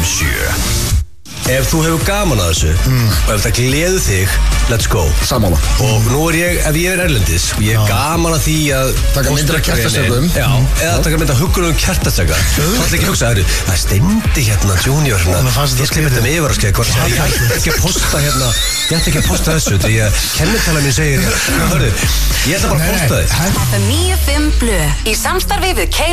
957 Ef þú hefur gaman að þessu og ef það gleður þig, let's go. Sammála. Og nú ef ég erlendis og ég gaman að því að taka myndir af kertastökum. Já, eða taka myndir af huggulegum kertastöka. Þá ætla ekki að hugsa, það steindi hérna Junior hérna. Ég skrif þetta með yfirvarskið hvort ég ætti ekki að posta þessu því að kennitala mín segir, hörðu, ég ætla bara að posta þið. FM 95 Blö í samstarfi við